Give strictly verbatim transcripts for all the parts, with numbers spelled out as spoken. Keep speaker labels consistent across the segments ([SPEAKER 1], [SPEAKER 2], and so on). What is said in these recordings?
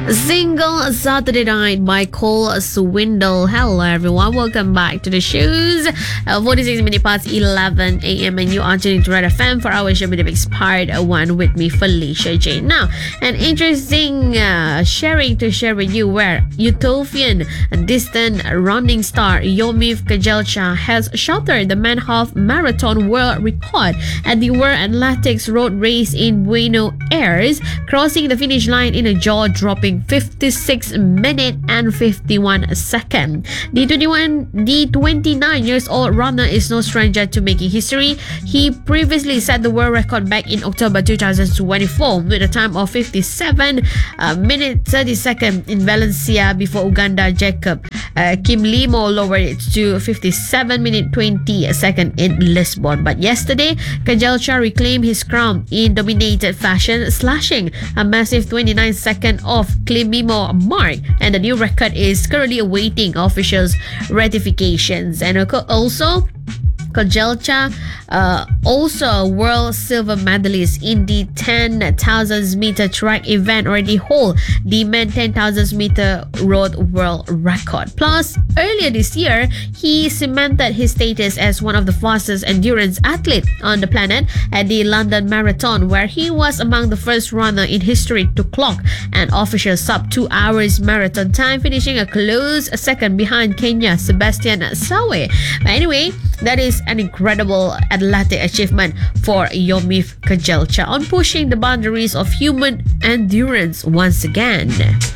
[SPEAKER 1] Single Saturday Night by Cole Swindle. Hello everyone, welcome back to the shows. Uh, forty-six minutes past eleven a.m. and you are tuning to Red F M for our show Mix Part one with me, Felicia Jane. Now, an interesting uh, sharing to share with you where Utopian distant running star Yomif Kajelcha has shattered the man half marathon world record at the World Athletics Road Race in Buenos Aires, crossing the finish line in a jaw-dropping fifty-six minutes and fifty-one seconds. The twenty-one, the twenty-nine years old runner is no stranger to making history. He previously set the world record back in October twenty twenty-four with a time of fifty-seven uh, minutes thirty seconds in Valencia before Uganda Jacob uh, Kimlimo lowered it to fifty-seven minutes twenty seconds in Lisbon. But yesterday, Kajelcha reclaimed his crown in dominated fashion, slashing a massive twenty-nine seconds off Kimlimo mark, and the new record is currently awaiting officials' ratifications. And also, Kajelcha, uh, also a world silver medalist in the ten thousand meter track event, already hold the men ten thousand meter road world record. Plus, earlier this year, he cemented his status as one of the fastest endurance athletes on the planet at the London Marathon, where he was among the first runner in history to clock an official sub two hours marathon time, finishing a close second behind Kenya Sebastian Sawe. But anyway, that is an incredible athletic achievement for Yomif Kajelcha on pushing the boundaries of human endurance once again.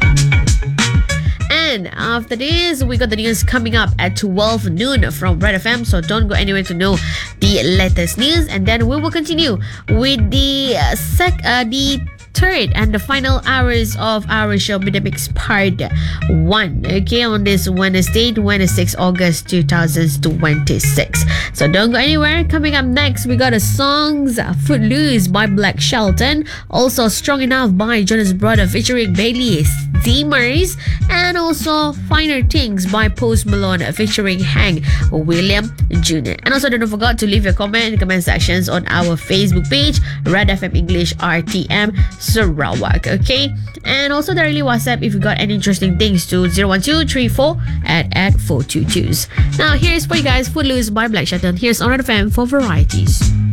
[SPEAKER 1] And after this, we got the news coming up at twelve noon from Red F M, so don't go anywhere to know the latest news. And then we will continue with the uh, sec uh, the third and the final hours of our show Mix Part one, okay, on this Wednesday, twenty-sixth of August twenty twenty-six. So don't go anywhere. Coming up next, we got a songs Footloose by Black Shelton, also Strong Enough by Jonas Brothers featuring Bailey Steamers, and also Finer Things by Post Malone featuring Hank William Junior And also don't forget to leave your comment in the comment sections on our Facebook page, Red F M English R T M Sarawak, okay? And also directly WhatsApp if you got any interesting things to zero one two three four at at four two twos. Now here's for you guys Footloose by Black Shelton. Here's on Red F M for varieties.